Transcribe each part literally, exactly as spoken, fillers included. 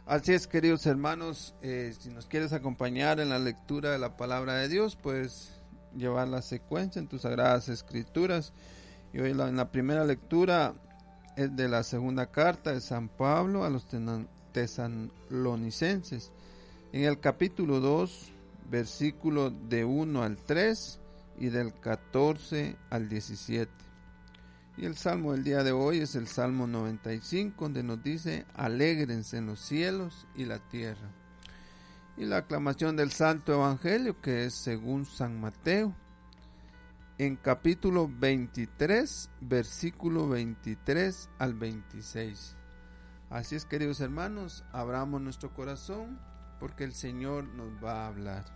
Así es, queridos hermanos, eh, si nos quieres acompañar en la lectura de la palabra de Dios, pues llevar la secuencia en tus sagradas escrituras. Y hoy la, en la primera lectura es de la segunda carta de San Pablo a los tesalonicenses, en el capítulo dos, versículo de uno al tres y del catorce al diecisiete. Y el salmo del día de hoy es el Salmo noventa y cinco, donde nos dice: alégrense en los cielos y la tierra. Y la aclamación del Santo Evangelio, que es según San Mateo, en capítulo veintitrés, versículo veintitrés al veintiséis. Así es, queridos hermanos, abramos nuestro corazón, porque el Señor nos va a hablar.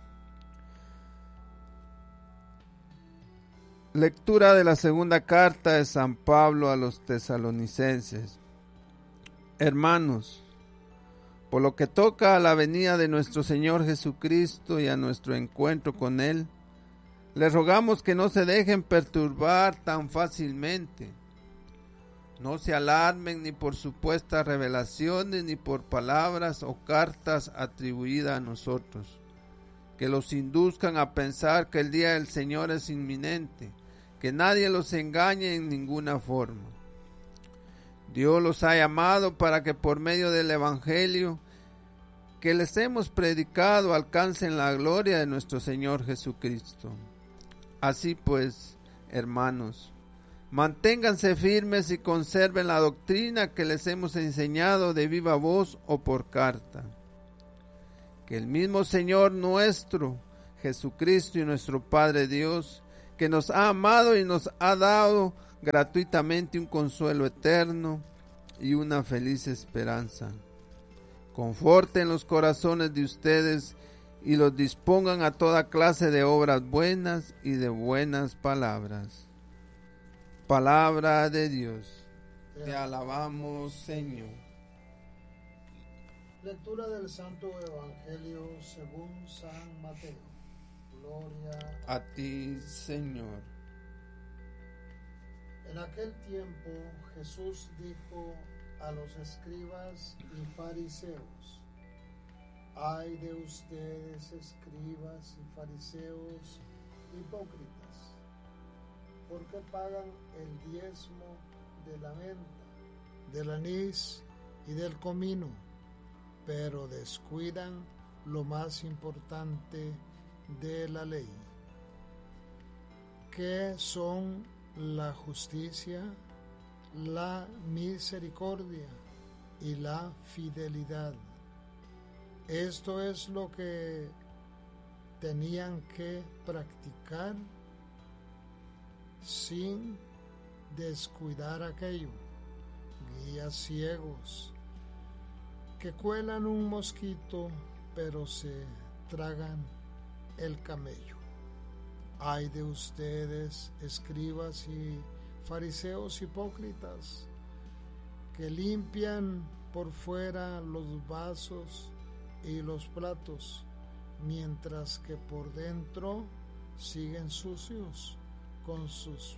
Lectura de la segunda carta de San Pablo a los tesalonicenses. Hermanos, por lo que toca a la venida de nuestro Señor Jesucristo y a nuestro encuentro con Él, les rogamos que no se dejen perturbar tan fácilmente. No se alarmen ni por supuestas revelaciones, ni por palabras o cartas atribuidas a nosotros, que los induzcan a pensar que el día del Señor es inminente, que nadie los engañe en ninguna forma. Dios los ha llamado para que por medio del Evangelio que les hemos predicado alcancen la gloria de nuestro Señor Jesucristo. Así pues, hermanos, manténganse firmes y conserven la doctrina que les hemos enseñado de viva voz o por carta. Que el mismo Señor nuestro, Jesucristo y nuestro Padre Dios, que nos ha amado y nos ha dado gratuitamente un consuelo eterno y una feliz esperanza, conforten los corazones de ustedes y los dispongan a toda clase de obras buenas y de buenas palabras. Palabra de Dios. Te alabamos, Señor. Lectura del Santo Evangelio según San Mateo. Gloria a ti, Señor. En aquel tiempo Jesús dijo a los escribas y fariseos: ay de ustedes, escribas y fariseos hipócritas, porque pagan el diezmo de la menta, del anís y del comino, pero descuidan lo más importante de la ley, que son la justicia, la misericordia y la fidelidad. Esto es lo que tenían que practicar sin descuidar aquello. Guías ciegos que cuelan un mosquito pero se tragan el camello. Ay de ustedes, escribas y fariseos hipócritas, que limpian por fuera los vasos y los platos, mientras que por dentro siguen sucios con sus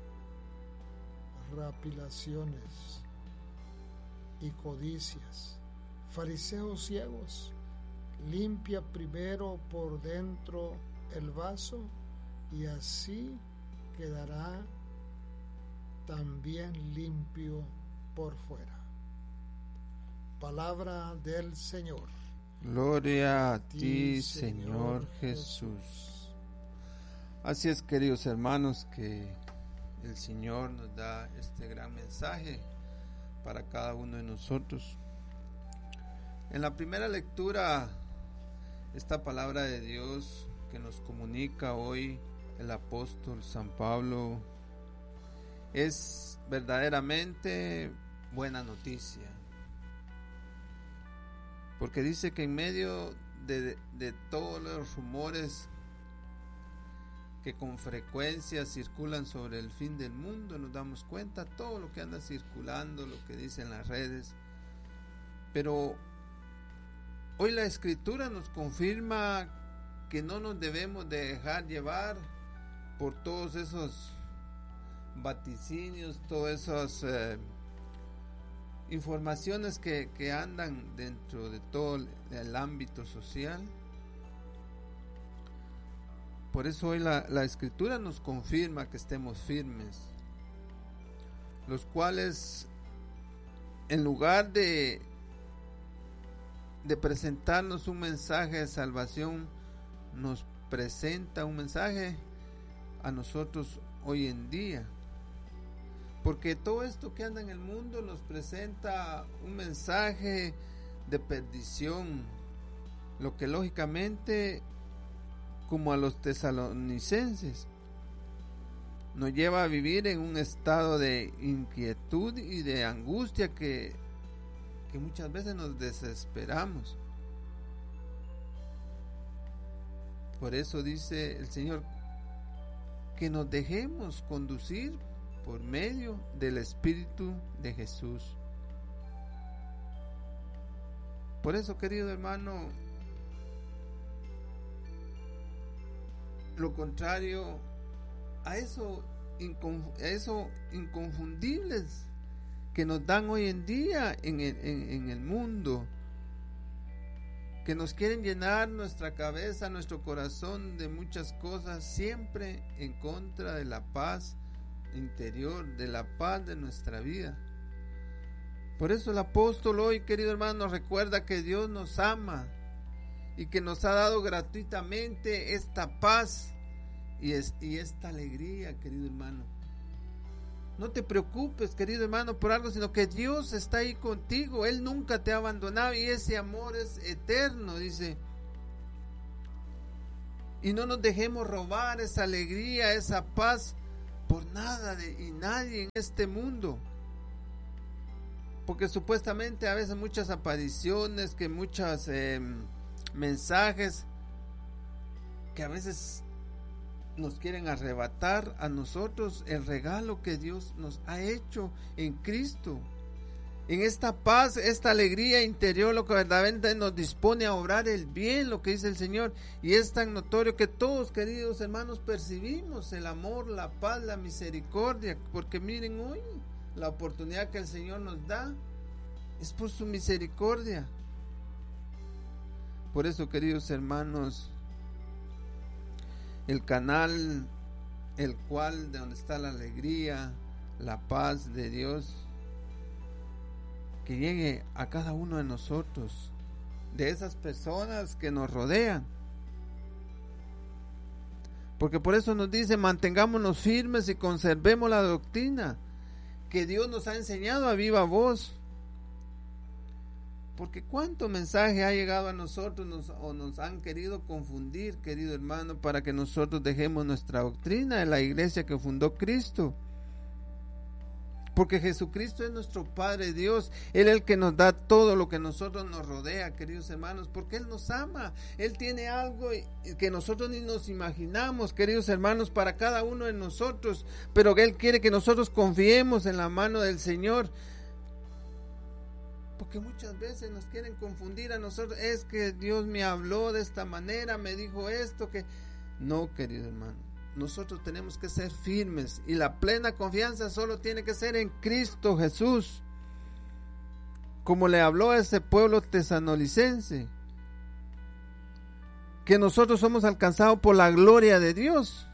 rapilaciones y codicias. Fariseos ciegos, limpia primero por dentro el vaso y así quedará también limpio por fuera. Palabra del Señor. Gloria a ti, Señor Jesús. Así es, queridos hermanos, que el Señor nos da este gran mensaje para cada uno de nosotros. En la primera lectura, esta palabra de Dios que nos comunica hoy el apóstol San Pablo es verdaderamente buena noticia, porque dice que en medio de, de todos los rumores que con frecuencia circulan sobre el fin del mundo, nos damos cuenta todo lo que anda circulando, lo que dicen las redes, pero hoy la Escritura nos confirma que no nos debemos de dejar llevar por todos esos vaticinios, todas esas eh, informaciones que, que andan dentro de todo el, el ámbito social. Por eso hoy la, la Escritura nos confirma que estemos firmes, los cuales en lugar de, de presentarnos un mensaje de salvación, nos presenta un mensaje a nosotros hoy en día. Porque todo esto que anda en el mundo nos presenta un mensaje de perdición, lo que lógicamente, como a los tesalonicenses, nos lleva a vivir en un estado de inquietud y de angustia que, que muchas veces nos desesperamos. Por eso dice el Señor que nos dejemos conducir por medio del Espíritu de Jesús. Por eso, querido hermano, lo contrario a eso, a eso inconfundibles que nos dan hoy en día en el, en, en el mundo, que nos quieren llenar nuestra cabeza, nuestro corazón de muchas cosas, siempre en contra de la paz interior, de la paz de nuestra vida. Por eso el apóstol hoy, querido hermano, nos recuerda que Dios nos ama y que nos ha dado gratuitamente esta paz y, es, y esta alegría, querido hermano. No te preocupes, querido hermano, por algo, sino que Dios está ahí contigo. Él nunca te ha abandonado y ese amor es eterno, dice. Y no nos dejemos robar esa alegría, esa paz por nada de, y nadie en este mundo. Porque supuestamente a veces muchas apariciones, que muchos eh, mensajes que a veces nos quieren arrebatar a nosotros el regalo que Dios nos ha hecho en Cristo. En esta paz, esta alegría interior, lo que verdaderamente nos dispone a obrar el bien, lo que dice el Señor. Y es tan notorio que todos, queridos hermanos, percibimos el amor, la paz, la misericordia. Porque miren hoy, la oportunidad que el Señor nos da es por su misericordia. Por eso, queridos hermanos, el canal, el cual de donde está la alegría, la paz de Dios, que llegue a cada uno de nosotros, de esas personas que nos rodean. Porque por eso nos dice: mantengámonos firmes y conservemos la doctrina que Dios nos ha enseñado a viva voz. Porque cuánto mensaje ha llegado a nosotros nos, o nos han querido confundir, querido hermano, para que nosotros dejemos nuestra doctrina de la iglesia que fundó Cristo. Porque Jesucristo es nuestro Padre Dios. Él es el que nos da todo lo que nosotros nos rodea, queridos hermanos, porque Él nos ama. Él tiene algo que nosotros ni nos imaginamos, queridos hermanos, para cada uno de nosotros. Pero Él quiere que nosotros confiemos en la mano del Señor. Porque muchas veces nos quieren confundir a nosotros. Es que Dios me habló de esta manera, me dijo esto, que... No, querido hermano. Nosotros tenemos que ser firmes y la plena confianza solo tiene que ser en Cristo Jesús. Como le habló a ese pueblo tesalonicense, que nosotros somos alcanzados por la gloria de Dios.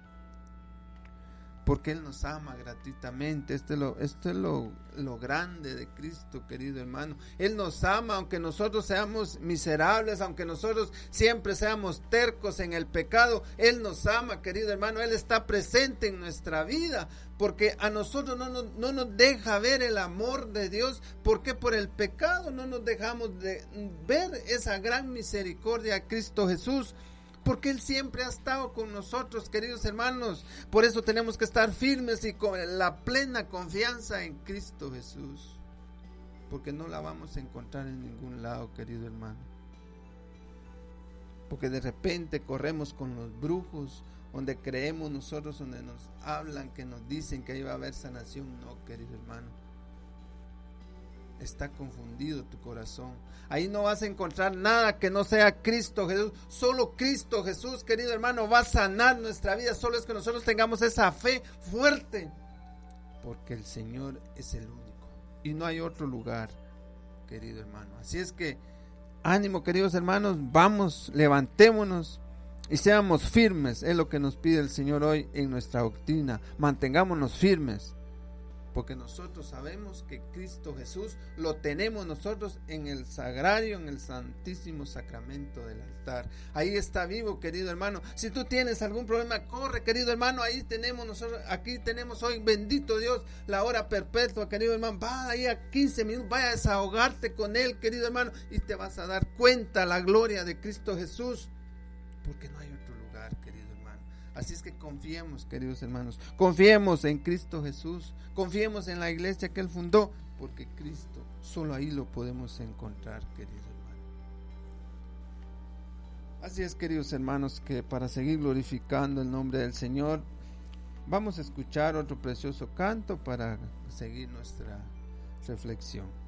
Porque Él nos ama gratuitamente. Esto es, lo, esto es lo, lo grande de Cristo, querido hermano. Él nos ama aunque nosotros seamos miserables, aunque nosotros siempre seamos tercos en el pecado. Él nos ama, querido hermano. Él está presente en nuestra vida. Porque a nosotros no nos, no nos deja ver el amor de Dios. Porque por el pecado no nos dejamos de ver esa gran misericordia de Cristo Jesús. Porque Él siempre ha estado con nosotros, queridos hermanos. Por eso tenemos que estar firmes y con la plena confianza en Cristo Jesús. Porque no la vamos a encontrar en ningún lado, querido hermano. Porque de repente corremos con los brujos, donde creemos nosotros, donde nos hablan, que nos dicen que ahí va a haber sanación. No, querido hermano. Está confundido tu corazón. Ahí no vas a encontrar nada que no sea Cristo Jesús. Solo Cristo Jesús, querido hermano, va a sanar nuestra vida. Solo es que nosotros tengamos esa fe fuerte. Porque el Señor es el único. y no hay otro lugar, querido hermano. Así es que ánimo, queridos hermanos, vamos, levantémonos y seamos firmes. Es lo que nos pide el Señor hoy en nuestra doctrina. Mantengámonos firmes, porque nosotros sabemos que Cristo Jesús lo tenemos nosotros en el sagrario, en el santísimo sacramento del altar. Ahí está vivo, querido hermano. Si tú tienes algún problema, corre, querido hermano. Ahí tenemos nosotros, aquí tenemos hoy, bendito Dios, la hora perpetua, querido hermano. Va ahí a quince minutos, vaya a desahogarte con Él, querido hermano, y te vas a dar cuenta la gloria de Cristo Jesús, porque no hay otro lugar, querido hermano. Así es que confiemos, queridos hermanos, confiemos en Cristo Jesús, confiemos en la iglesia que Él fundó, porque Cristo, solo ahí lo podemos encontrar, querido hermano. Así es, queridos hermanos, que para seguir glorificando el nombre del Señor, vamos a escuchar otro precioso canto para seguir nuestra reflexión.